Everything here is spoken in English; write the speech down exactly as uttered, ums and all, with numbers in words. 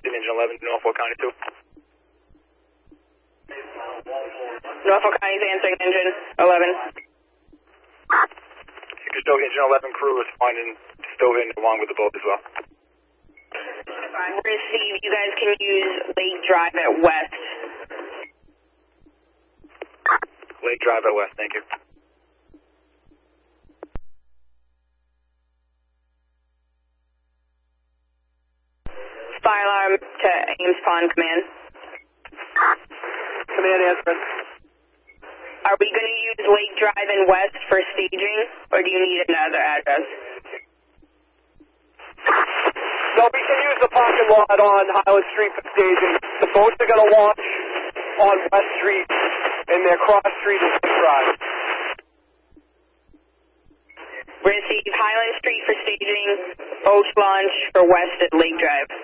Houston, engine eleven, Norfolk County two. Norfolk County's answering engine eleven. Still engine eleven crew responding, still in along with the boat as well. Receive, you guys can use Lake Drive at West. Lake Drive at West, thank you. Fire alarm to Ames Pond Command. Command answering. Are we going to use Lake Drive and West for staging, or do you need another address? No, we can use the parking lot on Highland Street for staging. The boats are going to launch on West Street, and their cross street is Lake Drive. Receive Highland Street for staging, boats launch for West at Lake Drive.